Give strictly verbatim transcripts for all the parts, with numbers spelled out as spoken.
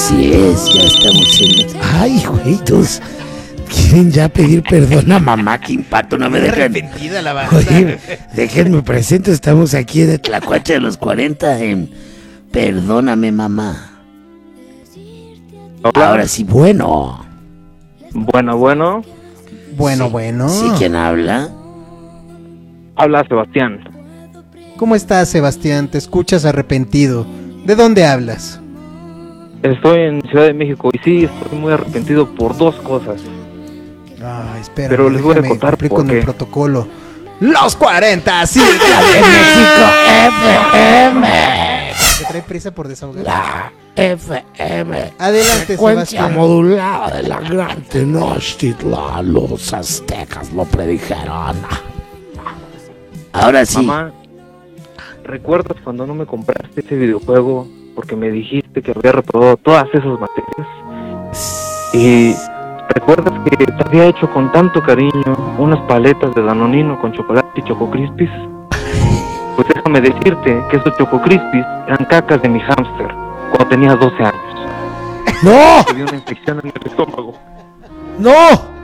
Así es, ya estamos en... Ay, güeytos, quieren ya pedir perdón a mamá, qué impacto, no me dejan... Arrepentida la banda. Oye, déjenme presento, estamos aquí en Tlacuache de los cuarenta en Perdóname, mamá. Hola. Ahora sí, bueno. Bueno, bueno. Bueno, Sí, bueno. ¿Sí quién habla? Habla Sebastián. ¿Cómo estás, Sebastián? Te escuchas arrepentido. ¿De dónde hablas? Estoy en Ciudad de México y sí, estoy muy arrepentido por dos cosas. Ah, espera. Pero les voy a contar cumplir por con qué. el protocolo. Los cuarenta, sí. De México F M. ¿Te trae prisa por desahogar? La F M. Adelante, Frecuencia Sebastián. modulada de la gran Tenochtitlan. Los aztecas lo predijeron. Ahora sí. Mamá, ¿recuerdas cuando no me compraste ese videojuego porque me dijiste que había reprobado todas esas materias? Y ¿recuerdas que te había hecho con tanto cariño unas paletas de Danonino con chocolate y Choco Crispies? Pues déjame decirte que esos Choco Crispies eran cacas de mi hámster cuando tenía doce años. ¡No! Te dio una infección en el estómago. ¡No!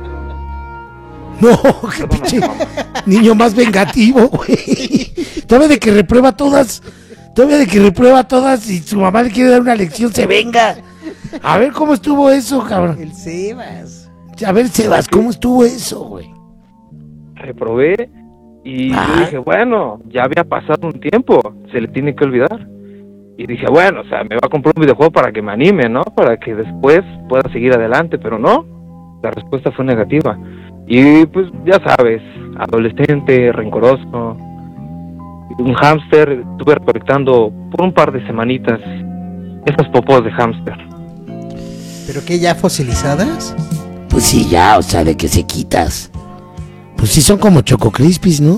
No, qué Perdóname, pinche mamá. niño más vengativo, güey. Todavía de que reprueba todas, todavía de que reprueba todas y su mamá le quiere dar una lección, se venga. A ver cómo estuvo eso, cabrón. El Sebas. A ver, Sebas, ¿cómo estuvo eso, güey? Reprobé y Ah. yo dije, bueno, ya había pasado un tiempo, se le tiene que olvidar. Y dije, bueno, o sea, me va a comprar un videojuego para que me anime, ¿no? Para que después pueda seguir adelante, pero no, la respuesta fue negativa. Y pues ya sabes, adolescente, rencoroso, un hámster, estuve recolectando por un par de semanitas esas popós de hámster. ¿Pero qué, ya fosilizadas? Pues sí, ya, o sea, de que se quitas. Pues sí, son como Choco Crispies, ¿no?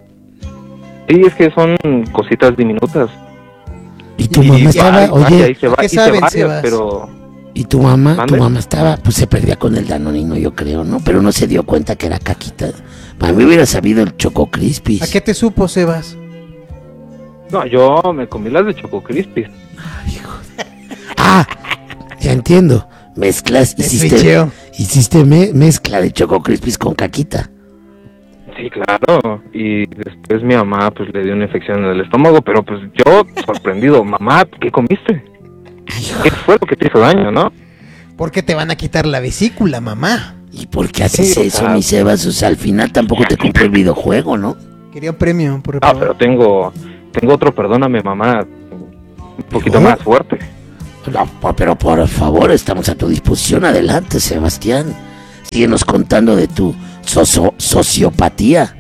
Sí, es que son cositas diminutas. Y tu Y- mamá y- estaba, Ay, vaya, oye, hice va- ¿qué hice saben, varias, Sebas? pero y tu mamá, ¿Mande? tu mamá estaba, pues se perdía con el Danonino, yo creo, ¿no? Pero no se dio cuenta que era caquita. Para mí hubiera sabido el Choco Crispies. ¿A qué te supo, Sebas? no, yo me comí las de Choco Crispies. Ah, ya entiendo. Mezclas, Es hiciste, ficheo. hiciste me- mezcla de Choco Crispies con caquita. Sí, claro. Y después mi mamá pues le dio una infección en el estómago, pero pues yo sorprendido, mamá, ¿qué comiste? ¿Qué fue lo que te hizo daño, no? ¿Por qué te van a quitar la vesícula, mamá? ¿Y por qué haces Sí, o eso, sea- mi Sebas? O sea, al final tampoco te compré el videojuego, ¿no? Quería un premio por Ah, reprobar. pero tengo tengo otro, perdóname, mamá, un poquito ¿Dijo? más fuerte. No, po- pero por favor, estamos a tu disposición. Adelante, Sebastián. Síguenos contando de tu socio- sociopatía.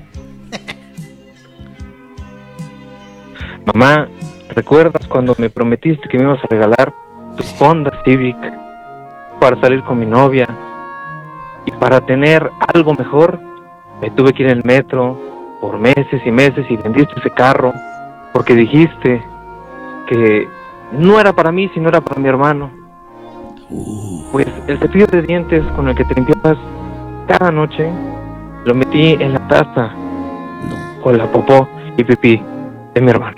Mamá, ¿recuerdas cuando me prometiste que me ibas a regalar tu Honda Civic para salir con mi novia? Y para tener algo mejor, me tuve que ir en el metro por meses y meses y vendiste ese carro porque dijiste que no era para mí, sino era para mi hermano. Pues el cepillo de dientes con el que te limpiabas cada noche, lo metí en la taza No. con la popó y pipí de mi hermano.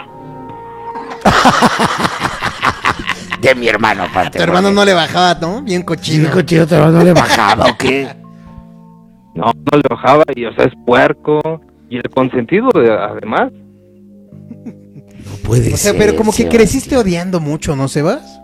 De mi hermano, aparte. Tu hermano no le bajaba, ¿no? Bien cochino. Chico, chico, tu hermano no le bajaba, ¿o qué? No, no le bajaba y, o sea, es puerco y el consentido, de, además. No puede O sea, ser. pero como que Sebastián. creciste odiando mucho, ¿no, Sebas?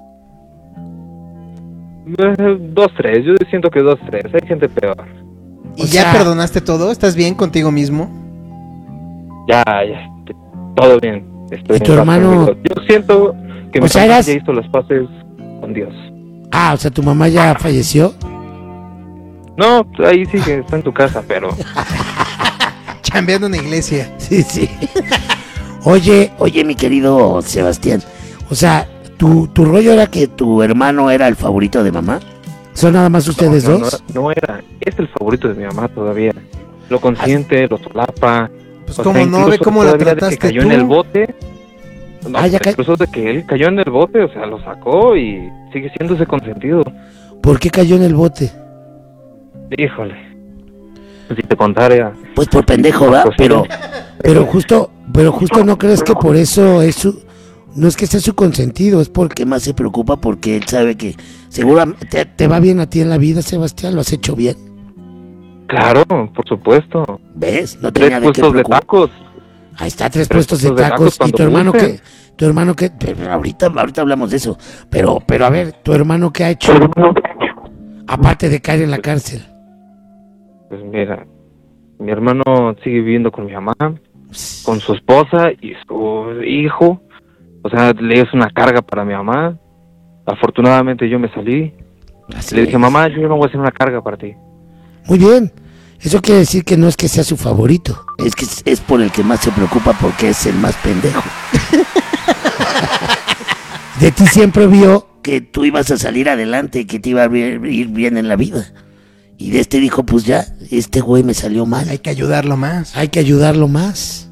Eh, Dos, tres, yo siento que dos, tres, hay gente peor. ¿Y O ya sea- perdonaste todo? ¿Estás bien contigo mismo? Ya, ya, t- todo bien. Estoy ¿Y tu en paz hermano? conmigo. Yo siento que O mi sea, papá eras- ya hizo las paces con Dios. Ah, o sea, tu mamá ya falleció. No, ahí sigue, está en tu casa, pero Chambeando en la iglesia. Sí, sí. Oye, oye, mi querido Sebastián. O sea, ¿tu, tu rollo era que tu hermano era el favorito de mamá? ¿Son nada más ustedes no, no, dos? no, no era, es el favorito de mi mamá todavía. Lo consiente, lo solapa. Pues O cómo sea, no, incluso ve cómo la todavía de trataste que cayó tú. en el bote. No, Ah, ya ca- incluso de que él cayó en el bote, o sea, lo sacó y sigue siendo ese consentido. ¿Por qué cayó en el bote? Híjole. Si te contara. Pues por pendejo, ¿va? Pues sí. Pero, pero justo, pero justo no crees que por eso es su, No es que sea su consentido, es porque más se preocupa porque él sabe que seguramente te, te va bien a ti en la vida, Sebastián, lo has hecho bien. Claro, por supuesto. ¿Ves? No Tres tenía de qué puestos de preocupar. tacos. Ahí está, tres, Tres puestos de puestos de tacos. tacos ¿Y cuando tu hermano gusten. qué? Tu hermano qué? Pero ahorita, ahorita hablamos de eso. Pero, pero a ver, ¿tu hermano qué ha hecho? Aparte de caer en la cárcel. Pues mira, mi hermano sigue viviendo con mi mamá, con su esposa y su hijo. O sea, le es una carga para mi mamá. Afortunadamente yo me salí. Así Le dije, es. mamá, yo no voy a hacer una carga para ti. Muy bien. Eso quiere decir que no es que sea su favorito, es que es por el que más se preocupa porque es el más pendejo. De ti siempre vio que tú ibas a salir adelante, que te iba a ir bien en la vida. Y de este dijo, pues ya, este güey me salió mal. Hay que ayudarlo más. Hay que ayudarlo más.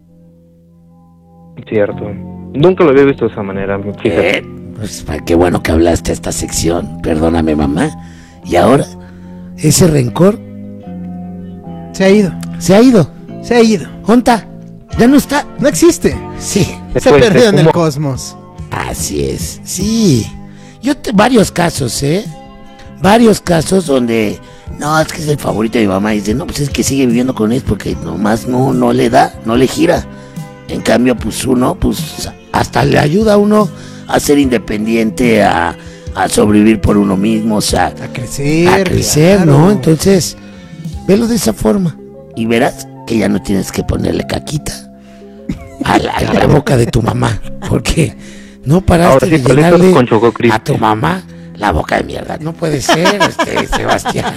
Cierto. Nunca lo había visto de esa manera, fíjate. Eh, pues qué bueno que hablaste a esta sección. Perdóname, mamá. Y ahora, ese rencor Se ha ido. se ha ido. Se ha ido. ¿Onta? ¿Ya no está? No existe. Sí. Se Se ha fue, perdido se en el fumó. cosmos. Así es, sí. Yo te, varios casos, ¿eh? Varios casos donde, no, es que es el favorito de mi mamá. Y dice, no, pues es que sigue viviendo con él porque nomás no, no le da, no le gira. En cambio, pues uno, pues hasta le ayuda a uno a ser independiente, a, a sobrevivir por uno mismo, o sea, A crecer. a crecer, claro. ¿no? Entonces, velo de esa forma y verás que ya no tienes que ponerle caquita a la, a la boca de tu mamá, porque no paraste Ahora sí, de palitos llenarle con Choco Crispy. a tu mamá la boca de mierda. No puede ser, este, Sebastián.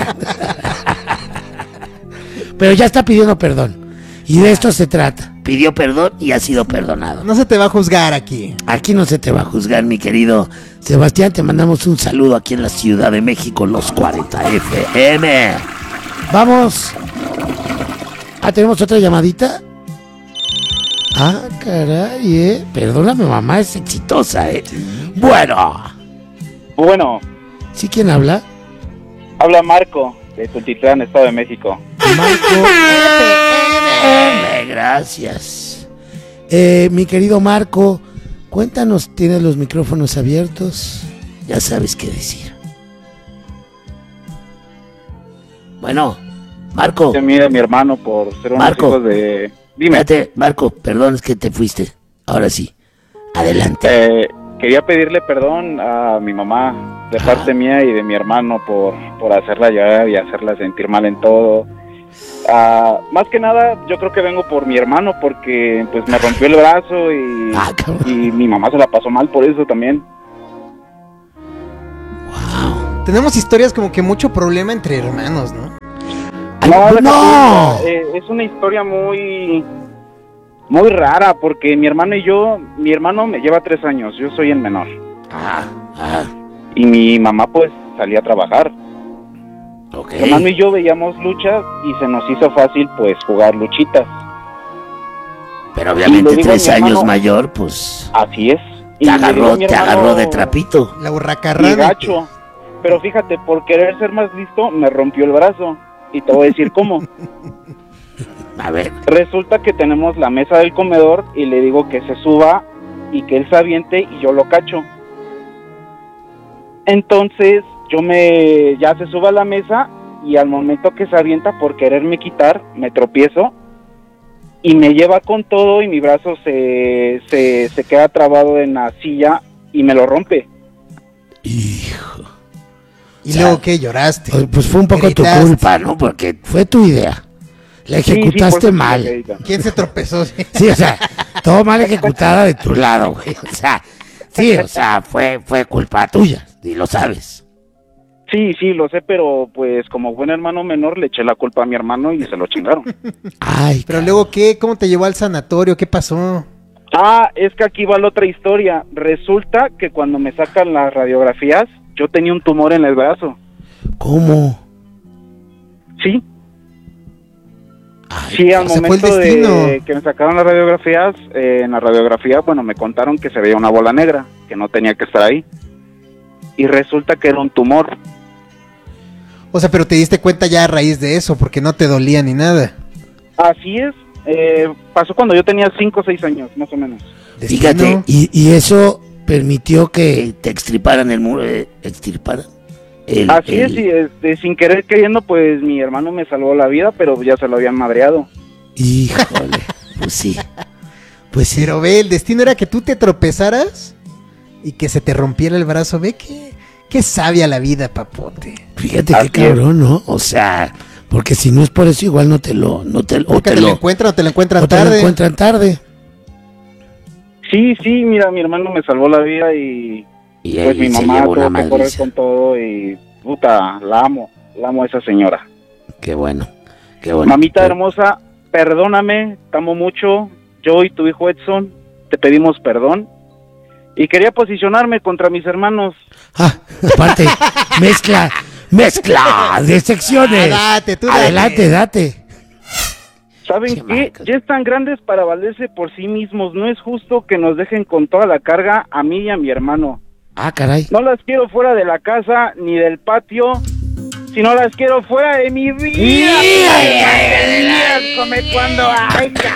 Pero ya está pidiendo perdón y de esto se trata. Pidió perdón y ha sido perdonado. No se te va a juzgar aquí. Aquí no se te va a juzgar, mi querido Sebastián. Te mandamos un saludo aquí en la Ciudad de México, los cuarenta F M. Vamos. Ah, ¿tenemos otra llamadita? Ah, caray, eh. Perdóname, mamá, es exitosa, eh. Bueno. Bueno, ¿Sí quién habla? habla Marco, de Tultitlán, Estado de México. Marco. Eh, Gracias. Eh, mi querido Marco, cuéntanos, ¿tienes los micrófonos abiertos? Ya sabes qué decir. Bueno, Marco. Se mide mi hermano por ser unos Marco. hijos de... Dime, Espérate, Marco, perdón, es que te fuiste. Ahora sí, adelante. eh, quería pedirle perdón a mi mamá, de parte mía y de mi hermano, por, por hacerla llorar y hacerla sentir mal en todo. Ah, más que nada, yo creo que vengo por mi hermano, porque pues me rompió el brazo y, Ah, cabrón. y mi mamá se la pasó mal por eso también. Wow. Tenemos historias como que mucho problema entre hermanos, ¿no? Ay, No, no. deja tú, eh, es una historia muy muy rara, porque mi hermano y yo, mi hermano me lleva tres años, yo soy el menor, Ah, ah, y mi mamá pues salía a trabajar. ok. Mi hermano y yo veíamos luchas y se nos hizo fácil pues jugar luchitas, Pero Y obviamente le digo a tres mi años hermano- mayor, pues así es. Y te le digo agarró, a mi te hermano, agarró de trapito. La y burracarrana. gacho, pero fíjate, por querer ser más listo, me rompió el brazo, y te voy a decir cómo. A ver, Resulta que tenemos la mesa del comedor y le digo que se suba y que él se aviente y yo lo cacho. Entonces yo me ya se sube a la mesa y al momento que se avienta por quererme quitar me tropiezo y me lleva con todo y mi brazo se, se, se queda trabado en la silla y me lo rompe. hijo. Y O sea, luego, ¿qué? Lloraste. Pues, pues fue un poco tu Gritaste. culpa, ¿no? Porque fue tu idea. La Sí, sí, por ejecutaste eso mal. se me ¿Quién se tropezó? Sí, o sea, todo mal ejecutada de tu lado, güey. O sea, sí, o sea, fue, fue culpa tuya, y lo sabes. Sí, sí, lo sé, pero pues como buen hermano menor le eché la culpa a mi hermano y se lo chingaron. Ay, Pero luego, ¿qué? ¿Cómo te llevó al sanatorio? ¿Qué pasó? Ah, es que aquí va la otra historia. Resulta que cuando me sacan las radiografías, yo tenía un tumor en el brazo. ¿cómo? Sí, Ay, sí, al o sea, fue el momento de destino. que me sacaron las radiografías, eh, en la radiografía, bueno, me contaron que se veía una bola negra, que no tenía que estar ahí. Y resulta que era un tumor. O sea, pero te diste cuenta ya a raíz de eso, porque no te dolía ni nada. Así es, eh, pasó cuando yo tenía cinco o seis años, más o menos. Fíjate, y, y eso permitió que te extirparan el muro, eh, extirparan. El, Así el... es, y este, sin querer queriendo, pues mi hermano me salvó la vida, pero ya se lo habían madreado. Híjole, pues sí. Pues sí. Pero ve, el destino era que tú te tropezaras y que se te rompiera el brazo. Ve que qué sabia la vida, papote. Fíjate Así qué cabrón, ¿no? O sea, porque si no es por eso, igual no te lo, no te, o Que te te lo lo, encuentran o te lo encuentran o te lo tarde. encuentran tarde. Sí, sí, mira, mi hermano me salvó la vida y Y pues ahí mi se mamá llevó una tuvo que correr madriza. con todo y puta, la amo, la amo a esa señora. Qué bueno, qué bueno. Mamita Pero- hermosa, perdóname, te amo mucho, yo y tu hijo Edson te pedimos perdón y quería posicionarme contra mis hermanos. Ah, aparte, mezcla, mezcla de secciones. Ah, date, tú date. Adelante, date. ¿Saben Qué qué? marcas. Ya están grandes para valerse por sí mismos, no es justo que nos dejen con toda la carga a mí y a mi hermano. Ah, caray. No las quiero fuera de la casa ni del patio, sino las quiero fuera de mi vida. Ay, come cuando haya.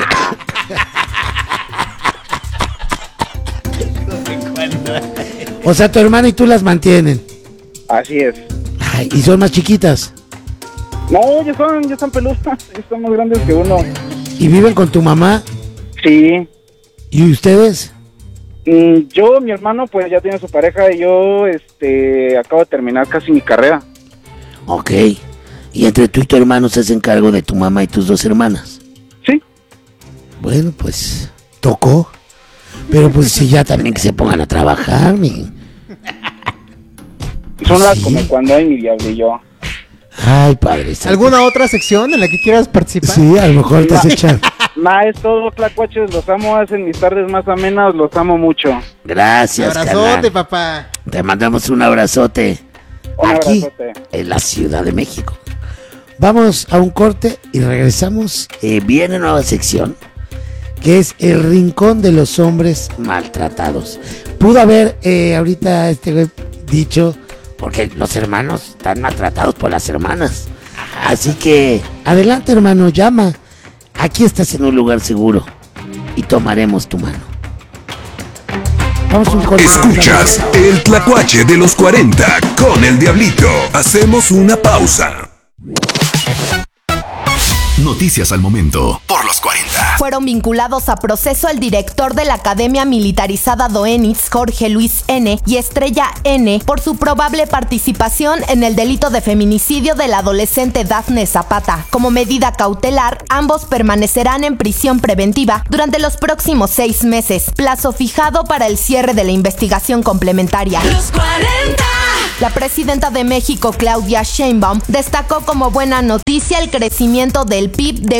O sea, tu hermana y tú las mantienen. Así es. Ay, y son más chiquitas. No, ya son, ya están peludas, ya están más grandes que uno. Y viven con tu mamá. Sí. ¿Y ustedes? Mm, Yo, mi hermano, pues ya tiene su pareja y yo, este, acabo de terminar casi mi carrera. Ok. Y entre tú y tu hermano se hacen cargo de tu mamá y tus dos hermanas. Sí. Bueno, pues tocó. Pero pues si ya también que se pongan a trabajar, mi. Son las Sí. como cuando hay mi diablo y yo. Ay, padre. santo. ¿Alguna otra sección en la que quieras participar? Sí, a lo mejor te has echado. Nah, es todo, tlacuaches, los amo, hacen mis tardes más amenas, los amo mucho. Gracias, Abrazote, carnal. papá. Te mandamos un abrazote. Un Aquí, abrazote. en la Ciudad de México. Vamos a un corte y regresamos. Eh, viene nueva sección, que es el rincón de los hombres maltratados. Pudo haber eh, ahorita este güey dicho, porque los hermanos están maltratados por las hermanas. Así que, adelante hermano, llama. Aquí estás en un lugar seguro y tomaremos tu mano. Vamos a un corte. Escuchas el Tlacuache de los cuarenta con el Diablito. Hacemos una pausa. Noticias al momento por los cuarenta. Fueron vinculados a proceso el director de la Academia Militarizada Doenitz, Jorge Luis N., y Estrella N., por su probable participación en el delito de feminicidio de la adolescente Dafne Zapata. Como medida cautelar, ambos permanecerán en prisión preventiva durante los próximos seis meses, plazo fijado para el cierre de la investigación complementaria. Los cuarenta. La presidenta de México, Claudia Sheinbaum, destacó como buena noticia el crecimiento del P I B de